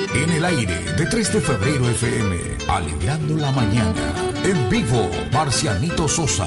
En el aire de 3 de febrero FM, alegrando la mañana. En vivo, Marcianito Sosa.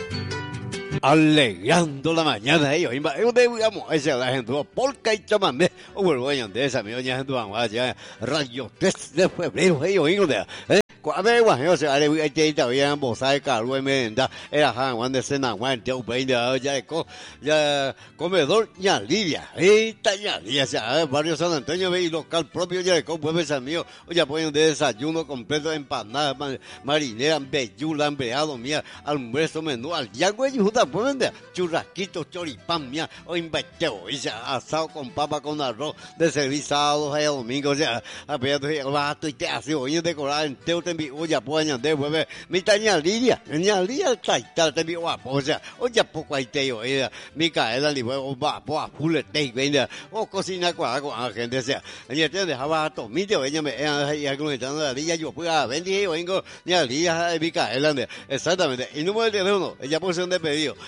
Alegrando la mañana, ellos digamos esa la gente polka y chamamé o vuelvo de esa mi doña gente ya radio 3 de febrero ellos a ver bueno o sea le te todavía vos sabes Carlos Menda era Juan de Sena Juan de Ubeida ya comedor ya Lidia esta ya Lidia barrio San Antonio y local propio ya pueblos amigos ya ponen de desayuno completo empanada marinera bellula empleado mía almuerzo menú al ya güey pueden de churrasquitos, choripán, mía, o inventeo, asado con papa con arroz, de serviciados a domingo, o sea, a ver, y te hace hoy decorar en teo, te envío, ya pueden de bebé, mi taña Lidia, taita, te envío guapo, o sea, o ya poco hay teo, Micaela, li luego va, a full te venga, o cocina con la gente, o sea, y te dejaba tomite, o ella me, y argumentando la Lidia, yo puedo vender, vengo, ni a Lidia, Micaela, exactamente, y número de teléfono, ella puso un pedido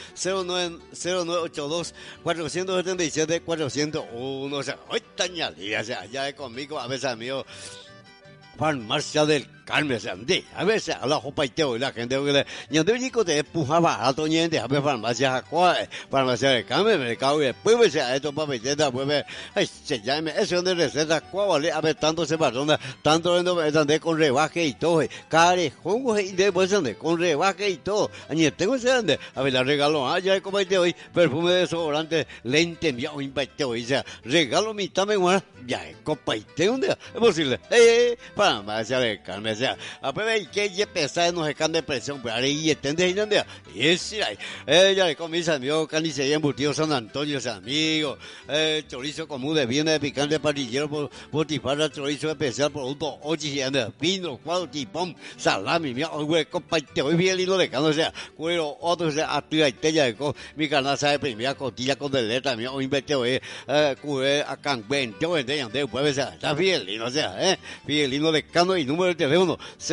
0982 477 401 o sea, hoy tañalía, o sea, ya conmigo a veces amigo Farmacia del Carmen, o sea, a veces a la jopa y teo y la gente que le ñande chico te empujaba a toñente a ver farmacia farmacia del Carmen mercado y después o sea esto para peteta pues se llama eso donde receta cuál a ver tanto se persona tanto donde con rebaje y todo carejón y después donde con rebaje y todo añe tengo ese donde a ver la regalo ya de copa y teo y perfume de desodorante lente mío inviteo y sea regalo mitad me guarda ya de copa y teo es posible farmacia del Carmen sea, a ver que ya pesa no se can de presión, pero ahí entiende dónde y es ella le comienza amigos carnicería embutido San Antonio, San amigo, chorizo común de viene de picante parrillero botifarra chorizo especial producto ochi pino cuadro tipón salami mía hoy compartir hoy bien lindo de cano sea cuero otro sea activa y tella de mi canasta de primera costilla con deleta mía hoy invete hoy cubre a canben yo vende puede ser está bien lindo o sea bien lindo de cano y número de teléfono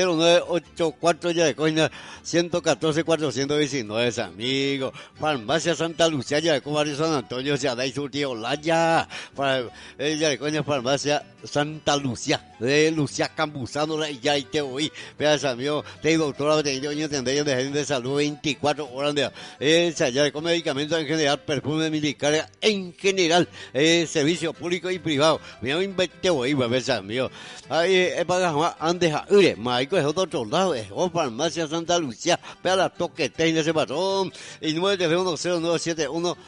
0984 ya de coña 114 419 amigo farmacia Santa Lucía ya de barrio San Antonio se ha dado su tío Laya para ella de coña farmacia Santa Lucía de Lucía Campuzano ya y te oí veas amigo te doctora te entendéis de gente de salud 24 horas de esa ya de con medicamentos en general perfume militar en general servicio público y privado me han inventado ahí veas amigo ahí para antes a Maico es otro lado, es farmacia Santa Lucía, para la toquete en ese patrón, y número de teléfono 0971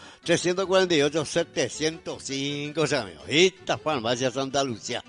348 705, o sea, amigo, esta farmacia Santa Lucía.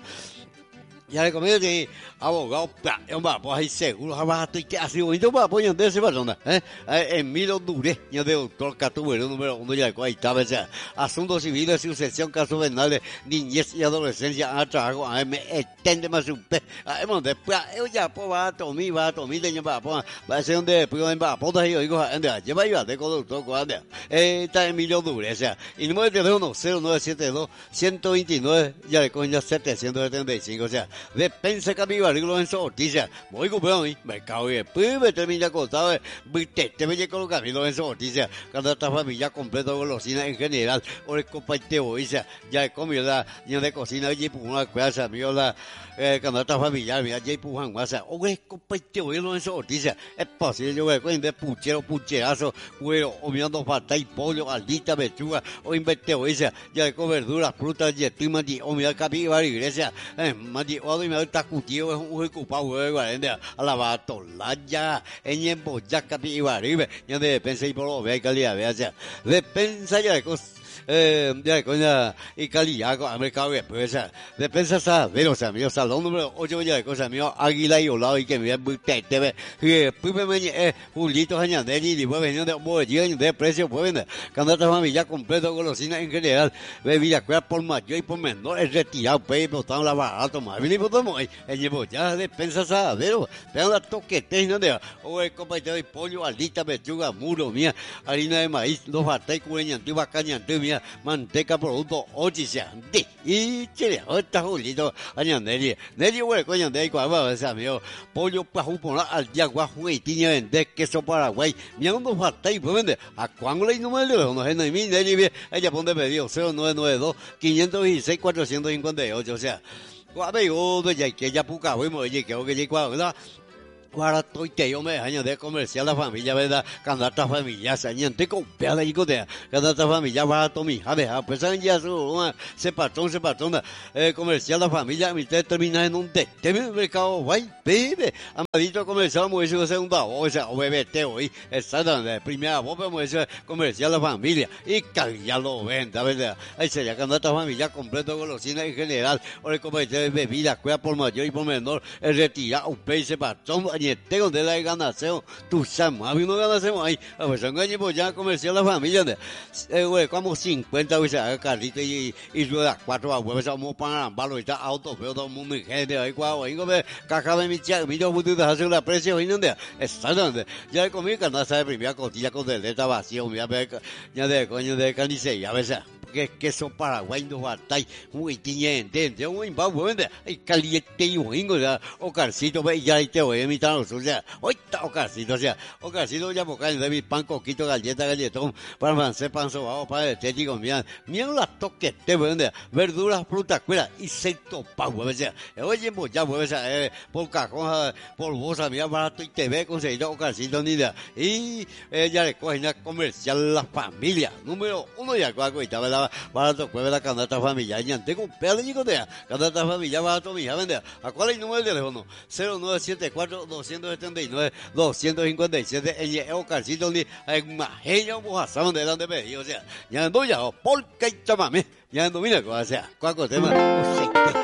Ya le comí de abogado, pues ahí seguro, abajo y que así bonito para apoyar de ese persona, Emilio Duré, ya de doctor Catubero, número 1, ya de ahí estaba, asuntos civiles, sucesión, casos penales, niñez y adolescencia, a trabajo, a me extende más un pe, después, ya, pues va a tomar, leña para a ser donde, pues, va a poder, y digo, lleva ayuda de conductor, cuando, está Emilio Duré, o sea, y número de teléfono 0972 129, ya de coña 775, o sea, Despensa Capibari Lorenzo Ortiz, voy a comprar hoy, mercado y después me termina acostado, te me con Camilo Lorenzo Ortiz, cuando esta familia completa golosina en general, o el comparteo, hoy ya he comido la niña de cocina, y una casa, amigo, la cuando esta familia, mira, ya pujan guasa, o el comparteo, y Lorenzo Ortiz, es posible, yo voy a de pucherazo, güero, o mirando falta y pollo, aldita, pechuga, o inventeo, ya con verduras, frutas, yetima, o mira Capibari, iglesia, y me está cutido es un ocupado de guardia a la batolaya en emboya Capibari ya de despensa y por lo ve calidad vea despensa ya de cosas ya coña y calidad a mercado después despensa saber o sea mío salón número 8 ya de cosas mío águila y olado y que me te ve y pues me Julito Añanderi y después venía de bolsillo de precio pues cuando esta familia completo golosina en general bebida cuál por mayor y por menor es retirado pues botando la barato más bien botamos en llevo ya despensa saber pero la toquete no de o el compañero de pollo alita pechuga muro mía harina de maíz los batai cueñantu bacañantu mía manteca producto ochicia y chile esta Julito Añanderi Nelly güey coño de cuál va a ser amigo pollo pajú por al yaguajo y tiña vender queso Paraguay mira unos batai pues vende a cuándo le número no es no ella pone pedido 0992 516 458 o sea 我被我都在给家不搞，为么也给我给你管了。Para tôi chạy ông ấy hanya de comercial la familia verdad cada ta familia sañante con pela y de cada ta familia para tomi a ver pues ya su se patrón comercial la familia mi te termina en un te mercado vai bebe amadito comercial muy eso segunda o sea o bebe te hoy está donde primera vos vemos eso comercial la familia y ya lo venda verdad ahí sería cada ta familia completo golosina en general o el comercial de bebida cuida por mayor y por menor el retira un pez patrón tengo de la ganación, tú sabes, a mí no ganamos ahí, a ver, son años ya comercial la familia, como 50 veces, carrito y ruedas 4 abuelos, somos para valor, está auto, pero todo el mundo gente, ahí cuando vengo, caja de mi chica, mi yo puedo hacer la precio, y no de, está donde, ya comí canasta de primera costilla con deleta vacío, mi abeca, ya de coño de carnicería, a veces. Que son Paraguay no batai muy tiñente un impavo vende hay caliente y un o carcito ve ya te voy a imitar o sea hoy está o carcito ya boca de mi pan coquito galletón para francés pan sobao para estético mira la toque te vende verduras frutas cuera y secto pavo o sea oye ya pues por cajón por bolsa mira barato y te ve conseguido o carcito ni de y ella le coge una comercial la familia número 1 ya cuaco y estaba barato pues la canasta familiar ya tengo un pedazo de cotea canasta familiar barato mi vende a cuál es el número de teléfono 0974 279 257 el Ocarcito ni en Majeño Mojazón de donde me o sea ya no ya porque chamame ya no mira o sea cuaco tema